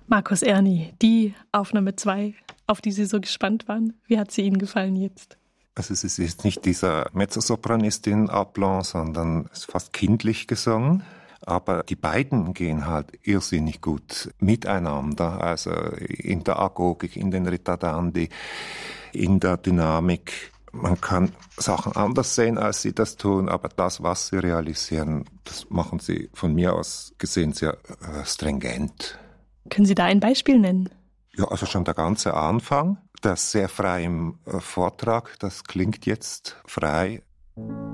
Markus Erni, die Aufnahme 2, auf die Sie so gespannt waren, wie hat sie Ihnen gefallen jetzt? Also es ist jetzt nicht dieser Mezzosopranistin-Aplomb, sondern es ist fast kindlich gesungen. Aber die beiden gehen halt irrsinnig gut miteinander, also in der Agogik, in den ritardandi, in der Dynamik. Man kann Sachen anders sehen, als sie das tun, aber das, was sie realisieren, das machen sie von mir aus gesehen sehr stringent. Können Sie da ein Beispiel nennen? Ja, also schon der ganze Anfang, das sehr frei im Vortrag, das klingt jetzt frei.